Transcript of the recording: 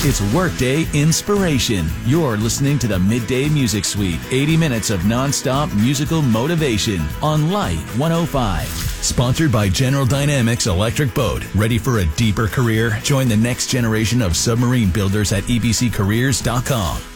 It's Workday Inspiration. You're listening to the Midday Music Suite, 80 minutes of nonstop musical motivation on Light 105. Sponsored by General Dynamics Electric Boat. Ready for a deeper career? Join the next generation of submarine builders at ebccareers.com.